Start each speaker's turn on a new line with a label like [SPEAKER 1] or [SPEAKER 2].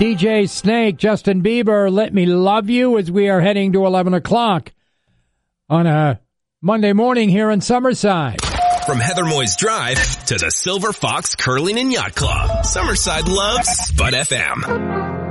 [SPEAKER 1] DJ Snake, Justin Bieber, Let Me Love You, as we are heading to 11 o'clock on a Monday morning here in Summerside.
[SPEAKER 2] From Heather Moyes Drive to the Silver Fox Curling and Yacht Club, Summerside loves Spud FM.